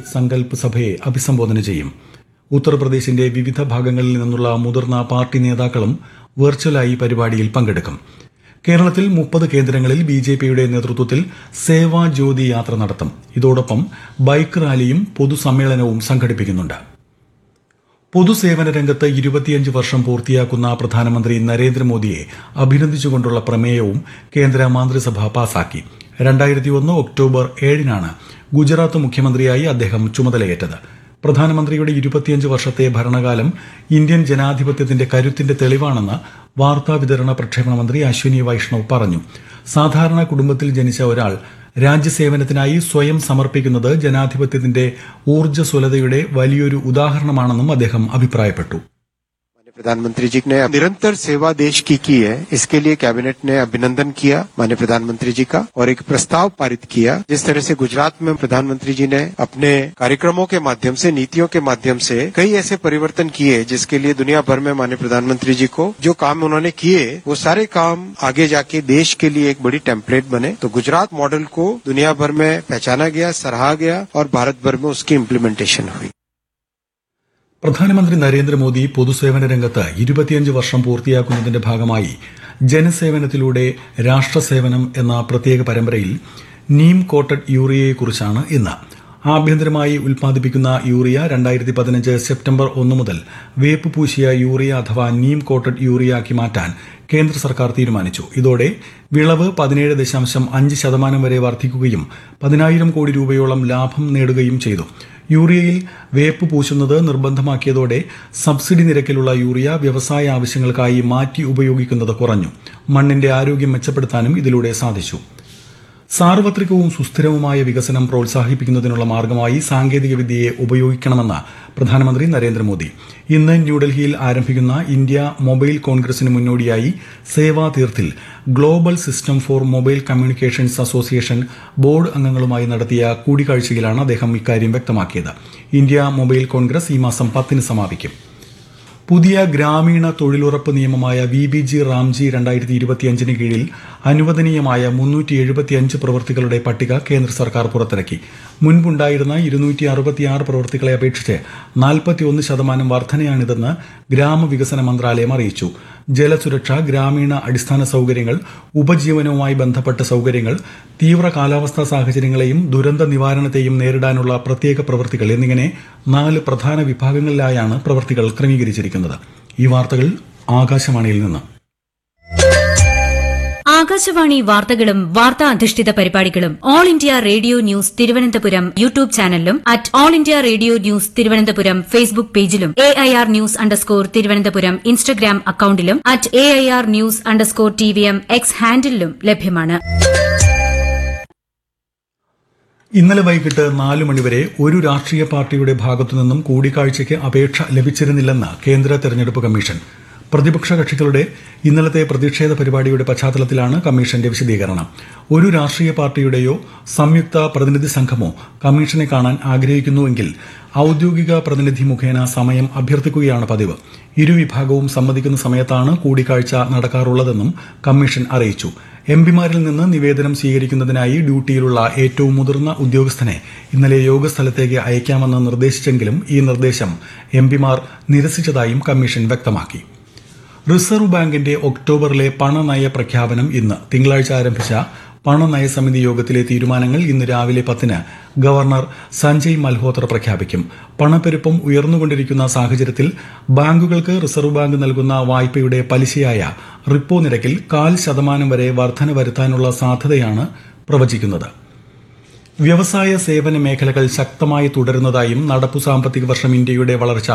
സങ്കല്പ് സഭയെ അഭിസംബോധന ചെയ്യും. ഉത്തർപ്രദേശിന്റെ വിവിധ ഭാഗങ്ങളിൽ നിന്നുള്ള മുതിർന്ന പാർട്ടി നേതാക്കളും വെർച്വലായി പരിപാടിയിൽ പങ്കെടുക്കും. കേരളത്തിൽ 30 കേന്ദ്രങ്ങളിൽ ബിജെപിയുടെ നേതൃത്വത്തിൽ സേവാ ജ്യോതി യാത്ര നടത്തും. ഇതോടൊപ്പം ബൈക്ക് റാലിയും പൊതുസമ്മേളനവും സംഘടിപ്പിക്കുന്നുണ്ട്. പൊതുസേവന രംഗത്ത് 25 വർഷം പൂർത്തിയാക്കുന്ന പ്രധാനമന്ത്രി നരേന്ദ്രമോദിയെ അഭിനന്ദിച്ചുകൊണ്ടുള്ള പ്രമേയവും കേന്ദ്ര മന്ത്രിസഭ പാസാക്കി. 2001 ഒക്ടോബർ 7-നാണ് ഗുജറാത്ത് മുഖ്യമന്ത്രിയായി അദ്ദേഹം ചുമതലയേറ്റത്. പ്രധാനമന്ത്രിയുടെ 25 വർഷത്തെ ഭരണകാലം ഇന്ത്യൻ ജനാധിപത്യത്തിന്റെ കരുത്തിന്റെ തെളിവാണെന്ന് വാർത്താവിതരണ പ്രക്ഷേപണ മന്ത്രി അശ്വിനി വൈഷ്ണവ് പറഞ്ഞു. സാധാരണ കുടുംബത്തിൽ ജനിച്ച ഒരാൾ രാജ്യസേവനത്തിനായി സ്വയം സമർപ്പിക്കുന്നത് ജനാധിപത്യത്തിന്റെ ഊർജ്ജസ്വലതയുടെ വലിയൊരു ഉദാഹരണമാണെന്നും അദ്ദേഹം അഭിപ്രായപ്പെട്ടു. प्रधानमंत्री जी ने निरंतर सेवा देश की है, इसके लिए कैबिनेट ने अभिनंदन किया माननीय प्रधानमंत्री जी का और एक प्रस्ताव पारित किया. जिस तरह से गुजरात में प्रधानमंत्री जी ने अपने कार्यक्रमों के माध्यम से, नीतियों के माध्यम से कई ऐसे परिवर्तन किए जिसके लिए दुनिया भर में माननीय प्रधानमंत्री जी को जो काम उन्होंने किए वो सारे काम आगे जाके देश के लिए एक बड़ी टेम्पलेट बने. तो गुजरात मॉडल को दुनिया भर में पहचाना गया, सराहा गया और भारत भर में उसकी इम्प्लीमेंटेशन हुई. പ്രധാനമന്ത്രി നരേന്ദ്രമോദി പൊതുസേവന രംഗത്ത് 25 വർഷം പൂർത്തിയാക്കുന്നതിന്റെ ഭാഗമായി ജനസേവനത്തിലൂടെ രാഷ്ട്രസേവനം എന്ന പ്രത്യേക പരമ്പരയിൽ നീം കോട്ടഡ് യൂറിയയെക്കുറിച്ചാണ് ഇന്ന്. ആഭ്യന്തരമായി ഉൽപ്പാദിപ്പിക്കുന്ന യൂറിയ 2015 സെപ്റ്റംബർ 1 മുതൽ വേപ്പ് പൂശിയ യൂറിയ അഥവാ നീം കോട്ടഡ് യൂറിയയാക്കി മാറ്റാൻ കേന്ദ്ര സർക്കാർ തീരുമാനിച്ചു. ഇതോടെ വിളവ് 17.5% വരെ വർദ്ധിക്കുകയും 10,000 കോടി രൂപയോളം ലാഭം നേടുകയും ചെയ്തു. യൂറിയയിൽ വേപ്പ് പൂശുന്നത് നിർബന്ധമാക്കിയതോടെ സബ്സിഡി നിരക്കിലുള്ള യൂറിയ വ്യവസായ ആവശ്യങ്ങൾക്കായി മാറ്റി ഉപയോഗിക്കുന്നത് കുറഞ്ഞു. മണ്ണിന്റെ ആരോഗ്യം മെച്ചപ്പെടുത്താനും ഇതിലൂടെ സാധിച്ചു. സാർവത്രികവും സുസ്ഥിരവുമായ വികസനം പ്രോത്സാഹിപ്പിക്കുന്നതിനുള്ള മാർഗമായി സാങ്കേതികവിദ്യയെ ഉപയോഗിക്കണമെന്ന് പ്രധാനമന്ത്രി നരേന്ദ്രമോദി. ഇന്ന് ന്യൂഡൽഹിയിൽ ആരംഭിക്കുന്ന ഇന്ത്യ മൊബൈൽ കോൺഗ്രസിന് മുന്നോടിയായി സേവാതീർത്തിൽ global system for mobile communications association board അംഗങ്ങളുമായി നടത്തിയ കൂടിക്കാഴ്ചയിലാണ് അദ്ദേഹം ഇക്കാര്യം വ്യക്തമാക്കിയത്. ഇന്ത്യ മൊബൈൽ കോൺഗ്രസ് ഈ മാസം 10-ന് സമാപിക്കും. പുതിയ ഗ്രാമീണ തൊഴിലുറപ്പ് നിയമമായ VBG റാംജി 2025-ന് കീഴിൽ അനുവദനീയമായ 375 പ്രവൃത്തികളുടെ പട്ടിക കേന്ദ്ര സർക്കാർ പുറത്തിറക്കി. മുൻപുണ്ടായിരുന്ന 266 പ്രവൃത്തികളെ അപേക്ഷിച്ച് 41% വർധനയാണിതെന്ന് ഗ്രാമവികസന മന്ത്രാലയം അറിയിച്ചു. ജലസുരക്ഷ, ഗ്രാമീണ അടിസ്ഥാന സൌകര്യങ്ങൾ, ഉപജീവനവുമായി ബന്ധപ്പെട്ട സൌകര്യങ്ങൾ, തീവ്ര കാലാവസ്ഥാ സാഹചര്യങ്ങളെയും ദുരന്ത നിവാരണത്തെയും നേരിടാനുള്ള പ്രത്യേക പ്രവൃത്തികൾ എന്നിങ്ങനെ 4 പ്രധാന വിഭാഗങ്ങളിലായാണ് പ്രവൃത്തികൾ ക്രമീകരിച്ചിരിക്കുന്നത്. ഈ വാർത്തകൾ ആകാശവാണിയിൽ നിന്ന്. ആകാശവാണി വാർത്തകളും വാർത്താ അധിഷ്ഠിത പരിപാടികളും all India radio news Thiruvananthapuram YouTube ചാനലിലും @all India radio news Thiruvananthapuram Facebook പേജിലും AIR _ തിരുവനന്തപുരം ഇൻസ്റ്റഗ്രാം അക്കൌണ്ടിലും @AIR News _ TVM X ഹാൻഡിലും ലഭ്യമാണ്. ഇന്നലെ വൈകിട്ട് 4 മണിവരെ ഒരു രാഷ്ട്രീയ പാർട്ടിയുടെ ഭാഗത്തുനിന്നും കൂടിക്കാഴ്ചയ്ക്ക് അപേക്ഷ ലഭിച്ചിരുന്നില്ലെന്ന് കേന്ദ്ര തെരഞ്ഞെടുപ്പ് കമ്മീഷൻ. പ്രതിപക്ഷ കക്ഷികളുടെ ഇന്നലത്തെ പ്രതിഷേധ പരിപാടിയുടെ പശ്ചാത്തലത്തിലാണ് കമ്മീഷന്റെ വിശദീകരണം. ഒരു രാഷ്ട്രീയ പാർട്ടിയുടെയോ സംയുക്ത പ്രതിനിധി സംഘമോ കമ്മീഷനെ കാണാൻ ആഗ്രഹിക്കുന്നുവെങ്കിൽ ഔദ്യോഗിക പ്രതിനിധി മുഖേന സമയം അഭ്യർത്ഥിക്കുകയാണ് പതിവ്. ഇരുവിഭാഗവും സമ്മതിക്കുന്ന സമയത്താണ് കൂടിക്കാഴ്ച നടക്കാറുള്ളതെന്നും കമ്മീഷൻ അറിയിച്ചു. എംപിമാരിൽ നിന്ന് നിവേദനം സ്വീകരിക്കുന്നതിനായി ഡ്യൂട്ടിയിലുള്ള ഏറ്റവും മുതിർന്ന ഉദ്യോഗസ്ഥനെ ഇന്നലെ യോഗസ്ഥലത്തേക്ക് അയക്കാമെന്ന് നിർദ്ദേശിച്ചെങ്കിലും ഈ നിർദ്ദേശം എംപിമാർ നിരസിച്ചതായും കമ്മീഷൻ വ്യക്തമാക്കി. റിസർവ് ബാങ്കിന്റെ ഒക്ടോബറിലെ പണനയ പ്രഖ്യാപനം ഇന്ന്. തിങ്കളാഴ്ച ആരംഭിച്ച പണനയ സമിതി യോഗത്തിലെ തീരുമാനങ്ങൾ ഇന്ന് രാവിലെ 10-ന് ഗവർണർ സഞ്ജയ് മൽഹോത്ര പ്രഖ്യാപിക്കും. പണപ്പെരുപ്പം ഉയർന്നുകൊണ്ടിരിക്കുന്ന സാഹചര്യത്തിൽ ബാങ്കുകൾക്ക് റിസർവ് ബാങ്ക് നൽകുന്ന വായ്പയുടെ പലിശയായ റിപ്പോ നിരക്കിൽ 0.5% വരെ വർധന വരുത്താനുള്ള സാധ്യതയാണ് പ്രവചിക്കുന്നത്. വ്യവസായ സേവന മേഖലകൾ ശക്തമായി തുടരുന്നതായും നടപ്പു സാമ്പത്തിക വർഷം ഇന്ത്യയുടെ വളർച്ച